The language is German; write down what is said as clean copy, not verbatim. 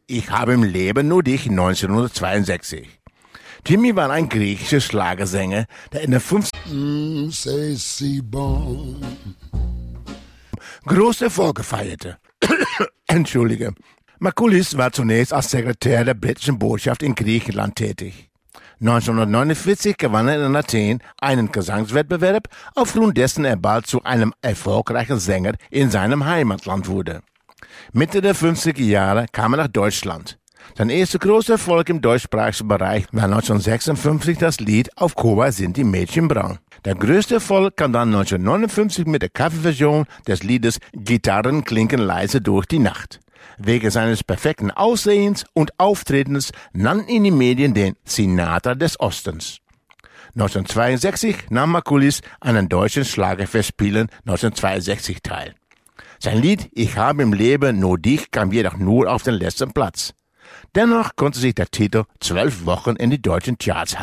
Ich habe im Leben nur dich 1962. Timmy war ein griechischer Schlagersänger, der in den 50 große Erfolge feierte. Entschuldige. Margulis war zunächst als Sekretär der britischen Botschaft in Griechenland tätig. 1949 gewann er in Athen einen Gesangswettbewerb, aufgrund dessen er bald zu einem erfolgreichen Sänger in seinem Heimatland wurde. Mitte der 50er Jahre kam er nach Deutschland. Sein erster großer Erfolg im deutschsprachigen Bereich war 1956 das Lied Auf Kuba sind die Mädchen braun. Der größte Erfolg kam dann 1959 mit der Coverversion des Liedes Gitarren klingen leise durch die Nacht. Wegen seines perfekten Aussehens und Auftretens nannten ihn die Medien den Sinatra des Ostens. 1962 nahm Margulis an den deutschen Schlagerfestspielen 1962 teil. Sein Lied Ich habe im Leben nur dich kam jedoch nur auf den letzten Platz. Dennoch konnte sich der Titel 12 Wochen in die deutschen Charts halten.